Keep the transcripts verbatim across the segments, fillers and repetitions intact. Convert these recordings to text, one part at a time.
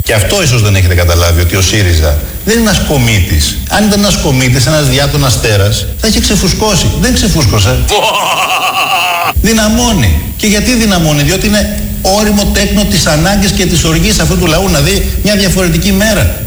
Και αυτό ίσως δεν έχετε καταλάβει, ότι ο ΣΥΡΙΖΑ δεν είναι ένας κομίτης. Αν ήταν ένας κομίτης, ένας διάτονας τέρας, θα είχε ξεφουσκώσει. Δεν ξεφούσκωσε. Δυναμώνει. Και γιατί δυναμώνει? Διότι είναι όριμο τέκνο της ανάγκης και της οργής αυτού του λαού να δει μια διαφορετική μέρα.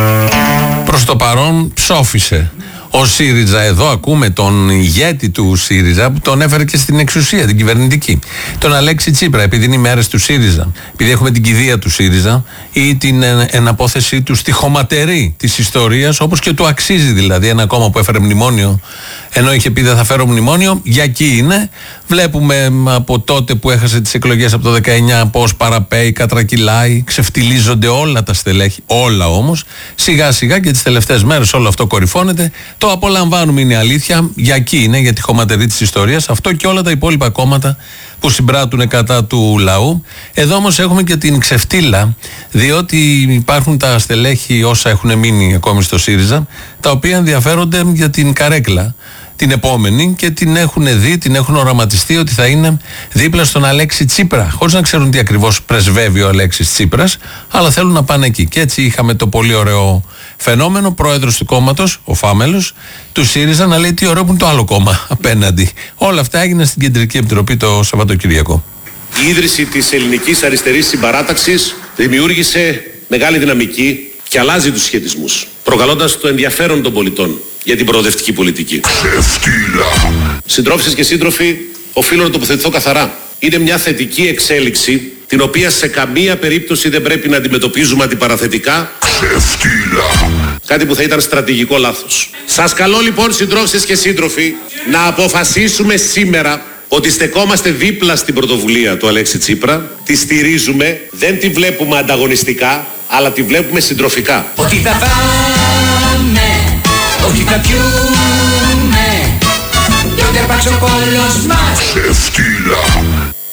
Προς το παρόν ψόφισε ο ΣΥΡΙΖΑ. Εδώ ακούμε τον ηγέτη του ΣΥΡΙΖΑ που τον έφερε και στην εξουσία, την κυβερνητική. Τον Αλέξη Τσίπρα, επειδή είναι οι μέρες του ΣΥΡΙΖΑ, επειδή έχουμε την κηδεία του ΣΥΡΙΖΑ ή την εναπόθεσή του στη χωματερή της ιστορίας, όπως και του αξίζει δηλαδή. Ένα κόμμα που έφερε μνημόνιο, ενώ είχε πει δεν θα φέρω μνημόνιο, για εκεί είναι. Βλέπουμε από τότε που έχασε τις εκλογές από το δεκαεννιά πώς παραπέει, κατρακυλάει, ξεφτιλίζονται όλα τα στελέχη. Όλα όμως. Σιγά σιγά και τις τελευταίες μέρες όλο αυτό κορυφώνεται. Το απολαμβάνουμε, είναι αλήθεια. Για εκεί είναι, για τη χωματερή της ιστορίας. Αυτό και όλα τα υπόλοιπα κόμματα που συμπράττουν κατά του λαού. Εδώ όμως έχουμε και την ξεφτύλα, διότι υπάρχουν τα στελέχη όσα έχουν μείνει ακόμη στο ΣΥΡΙΖΑ, τα οποία ενδιαφέρονται για την καρέκλα την επόμενη και την έχουν δει, την έχουν οραματιστεί ότι θα είναι δίπλα στον Αλέξη Τσίπρα, χωρίς να ξέρουν τι ακριβώς πρεσβεύει ο Αλέξης Τσίπρας, αλλά θέλουν να πάνε εκεί. Και έτσι είχαμε το πολύ ωραίο φαινόμενο, πρόεδρος του κόμματος, ο Φάμελος, του ΣΥΡΙΖΑ, να λέει τι ωραίο που είναι το άλλο κόμμα απέναντι. Όλα αυτά έγιναν στην Κεντρική Επιτροπή το Σαββατοκύριακο. Η ίδρυση της ελληνικής αριστερής συμπαράταξης δημιούργησε μεγάλη δυναμική και αλλάζει τους σχετισμούς, προκαλώντας το ενδιαφέρον των πολιτών για την προοδευτική πολιτική. Ξεφτύλα. Συντρόφισσες και σύντροφοι, οφείλω να τοποθετηθώ καθαρά. Είναι μια θετική εξέλιξη, την οποία σε καμία περίπτωση δεν πρέπει να αντιμετωπίζουμε αντιπαραθετικά. Ξεφτύλα. Κάτι που θα ήταν στρατηγικό λάθος. Σας καλώ λοιπόν, συντρόφισσες και σύντροφοι, να αποφασίσουμε σήμερα ότι στεκόμαστε δίπλα στην πρωτοβουλία του Αλέξη Τσίπρα, τη στηρίζουμε, δεν τη βλέπουμε ανταγωνιστικά, αλλά τη βλέπουμε συντροφικά. Ότι θα πάμε, όχι θα πιούμε, και ούτε αρπάξει ο κόλλος μας. Ξεφτύλα.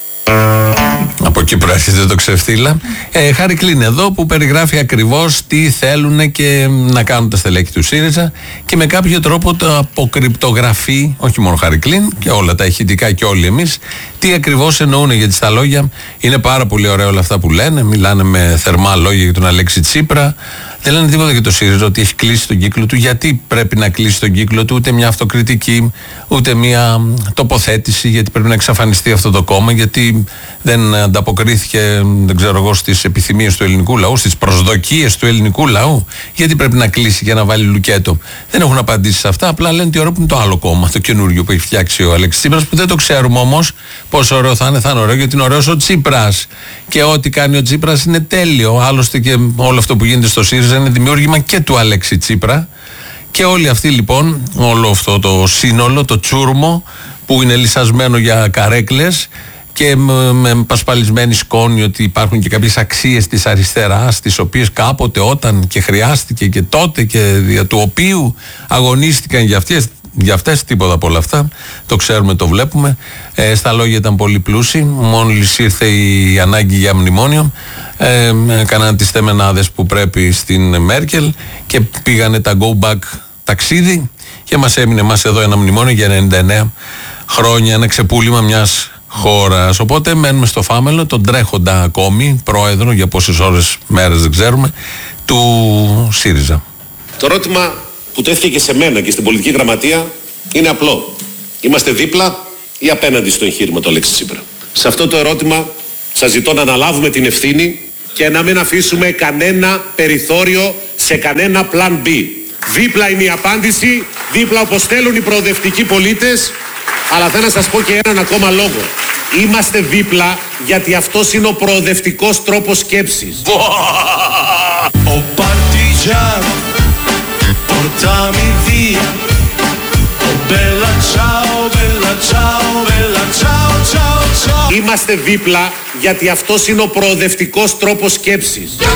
Από εκεί προέρχεται το ξεφτύλα. Ε, Χάρη Κλίν εδώ που περιγράφει ακριβώς τι θέλουν και να κάνουν τα στελέχη του ΣΥΡΙΖΑ και με κάποιο τρόπο το αποκρυπτογραφεί, όχι μόνο Χάρη Κλίν και όλα τα ηχητικά και όλοι εμείς, τι ακριβώς εννοούν. Γιατί στα λόγια είναι πάρα πολύ ωραία όλα αυτά που λένε, μιλάνε με θερμά λόγια για τον Αλέξη Τσίπρα. Δεν λένε τίποτα για το ΣΥΡΙΖΑ, ότι έχει κλείσει τον κύκλο του. Γιατί πρέπει να κλείσει τον κύκλο του? Ούτε μια αυτοκριτική, ούτε μια τοποθέτηση, γιατί πρέπει να εξαφανιστεί αυτό το κόμμα, γιατί δεν ανταποκρίθηκε, δεν ξέρω εγώ, στις επιθυμίες του ελληνικού λαού, στις προσδοκίες του ελληνικού λαού. Γιατί πρέπει να κλείσει και να βάλει λουκέτο? Δεν έχουν απαντήσει σε αυτά. Απλά λένε τι ωραίο που είναι το άλλο κόμμα, το καινούριο που έχει φτιάξει ο Αλέξης Τσίπρας, που δεν το ξέρουμε όμως πόσο ωραίο θα είναι. Θα είναι ωραίο γιατί είναι ωραίος ο Τσίπρας. Και ό,τι κάνει ο Τσίπρας είναι τέλειο. Άλλωστε και όλο αυτό που γίνεται στο ΣΥΡΙΖΑ είναι δημιούργημα και του Αλέξη Τσίπρα. Και όλοι αυτοί λοιπόν, όλο αυτό το σύνολο, το τσούρμο που είναι λυσασμένο για καρέκλες και με, με πασπαλισμένη σκόνη ότι υπάρχουν και κάποιες αξίες της αριστεράς, τις οποίες κάποτε όταν και χρειάστηκε και τότε και δια του οποίου αγωνίστηκαν για αυτές, για αυτές τίποτα από όλα αυτά, το ξέρουμε, το βλέπουμε. Ε, στα λόγια ήταν πολύ πλούσιοι, μόλις ήρθε η ανάγκη για μνημόνιο, ε, έκαναν τις θεμενάδες που πρέπει στην Μέρκελ και πήγανε τα go back ταξίδι και μας έμεινε μας εδώ ένα μνημόνιο για ενενήντα εννέα χρόνια, ένα ξεπούλημα μιας χώρας. Οπότε μένουμε στο Φάμελο, τον τρέχοντα ακόμη πρόεδρο, για πόσες ώρες, μέρες δεν ξέρουμε, του ΣΥΡΙΖΑ. Το ερώτημα που τέθηκε και σε μένα και στην πολιτική γραμματεία είναι απλό. Είμαστε δίπλα ή απέναντι στο εγχείρημα του Αλέξη Τσίπρα? Σε αυτό το ερώτημα σας ζητώ να αναλάβουμε την ευθύνη και να μην αφήσουμε κανένα περιθώριο σε κανένα plan B. Δίπλα είναι η απάντηση, δίπλα όπως θέλουν οι προοδευτικοί πολίτες, αλλά θέλω να σας πω και έναν ακόμα λόγο. Είμαστε δίπλα γιατί αυτός είναι ο προοδευτικός τρόπος σκέψης. Ο Παρτιζάν, portami via, oh bella ciao, bella ciao, bella ciao, ciao, ciao. Είμαστε δίπλα γιατί αυτός είναι ο προοδευτικός τρόπος σκέψης.